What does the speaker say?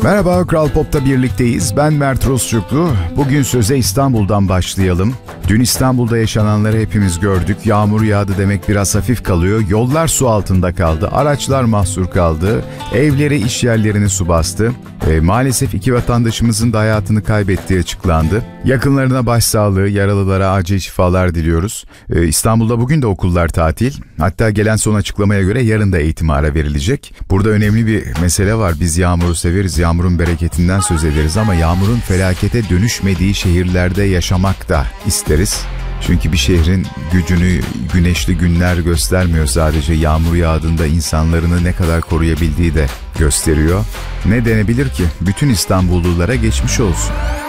Merhaba, Kral Pop'ta birlikteyiz. Ben Mert Rusçuklu. Bugün söze İstanbul'dan başlayalım. Dün İstanbul'da yaşananları hepimiz gördük. Yağmur yağdı demek biraz hafif kalıyor. Yollar su altında kaldı. Araçlar mahsur kaldı. Evleri, iş yerlerini su bastı. Maalesef 2 vatandaşımızın da hayatını kaybettiği açıklandı. Yakınlarına başsağlığı, yaralılara acil şifalar diliyoruz. İstanbul'da bugün de okullar tatil. Hatta gelen son açıklamaya göre yarın da eğitim ara verilecek. Burada önemli bir mesele var. Biz yağmuru severiz, yağmurun bereketinden söz ederiz ama yağmurun felakete dönüşmediği şehirlerde yaşamak da isteriz. Çünkü bir şehrin gücünü güneşli günler göstermiyor sadece. Yağmur yağdığında insanlarını ne kadar koruyabildiği de gösteriyor. Ne denebilir ki? Bütün İstanbullulara geçmiş olsun.